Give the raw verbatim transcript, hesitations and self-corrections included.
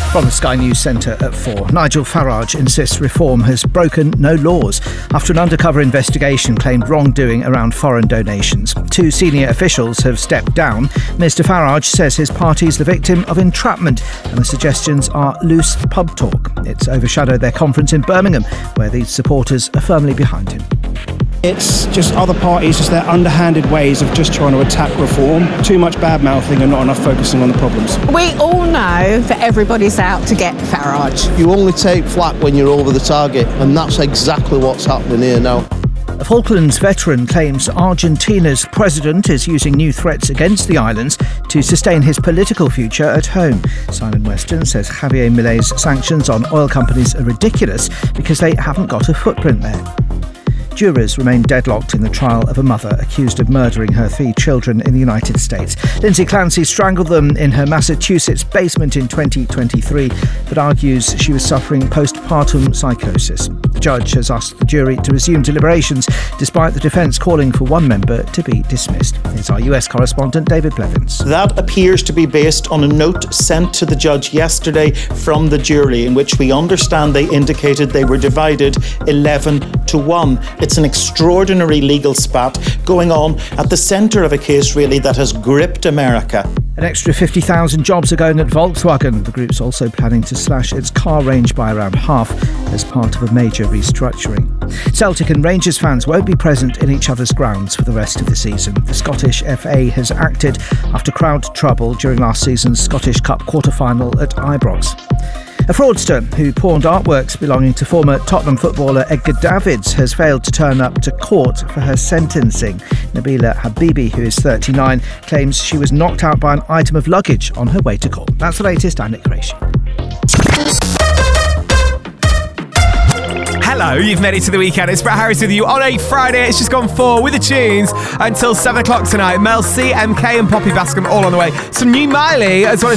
From the Sky News Centre at four, Nigel Farage insists reform has broken no laws after an undercover investigation claimed wrongdoing around foreign donations. Two senior officials have stepped down. Mister Farage says his party's the victim of entrapment and the suggestions are loose pub talk. It's overshadowed their conference in Birmingham, where these supporters are firmly behind him. It's just other parties, just their underhanded ways of just trying to attack reform. Too much bad-mouthing and not enough focusing on the problems. We all know that everybody's out to get Farage. You only take flak when you're over the target, and that's exactly what's happening here now. A Falklands veteran claims Argentina's president is using new threats against the islands to sustain his political future at home. Simon Weston says Javier Milei's sanctions on oil companies are ridiculous because they haven't got a footprint there. Jurors remain deadlocked in the trial of a mother accused of murdering her three children in the United States. Lindsay Clancy strangled them in her Massachusetts basement in twenty twenty-three, but argues she was suffering postpartum psychosis. The judge has asked the jury to resume deliberations, despite the defence calling for one member to be dismissed. Here's our U S correspondent, David Blevins. That appears to be based on a note sent to the judge yesterday from the jury, in which we understand they indicated they were divided eleven to one. It's an extraordinary legal spat going on at the centre of a case, really, that has gripped America. An extra fifty thousand jobs are going at Volkswagen. The group's also planning to slash its car range by around half as part of a major restructuring. Celtic and Rangers fans won't be present in each other's grounds for the rest of the season. The Scottish F A has acted after crowd trouble during last season's Scottish Cup quarter-final at Ibrox. A fraudster who pawned artworks belonging to former Tottenham footballer Edgar Davids has failed to turn up to court for her sentencing. Nabila Habibi, who is thirty-nine, claims she was knocked out by an item of luggage on her way to court. That's the latest. I'm Nick Creation. Hello, you've made it to the weekend. It's Brett Harris with you on a Friday. It's just gone four with the tunes until seven o'clock tonight. Mel C, M K and Poppy Bascom all on the way. Some new Miley as well as